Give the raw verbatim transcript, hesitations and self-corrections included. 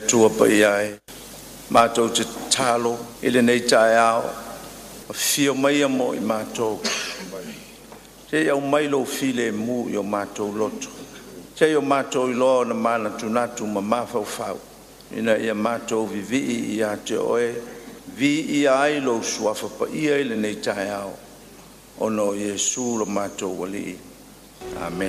tua pa iai matou te talo ele nei tae ao fio mai mo I matou te au mai lo file mu yo matou loto te yo matou lo na mana tunatu mama fau fau ina ia matou vivi ia te oe vi ia ai lo suafa pa ia ele nei tae ao ono Yesu lo matou wali amen.